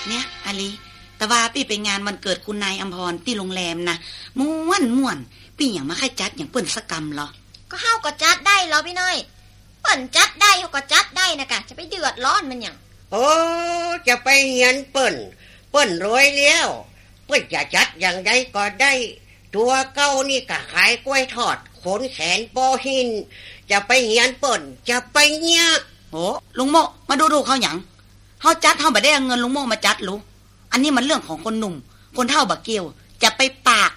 เนี่ยอาลีแต่ว่าพี่ไปงานวันเกิดคุณนายอัมพรที่โรงแรมนะม่วนพี่อย่างมาใครจัดอย่างเปิ้นสักกรรมเหรอก็เฮาก็จัดได้เหรอพี่น้อยเปิ้นจัดได้เฮาก็จัดได้นะกะจะไปเดือดร้อนมันหยังโอ้จะไปเฮียนเปิ้นรวยแล้วเปิ้นจะจัดอย่างใดก็ได้ตัวเก้านี่ก็ขายกล้วยทอดขนแขนปอหินจะไปเฮียนเปิ้นจะไปเนี่ยโอ้ลุงโมมาดูเขาหยังเฮาจัดเฮาบ่ได้เอาเงินลุงโมมาจัดรู้อันนี้มันเรื่องของคนหนุ่มคนเฒ่าบักเกียวจะไปปาก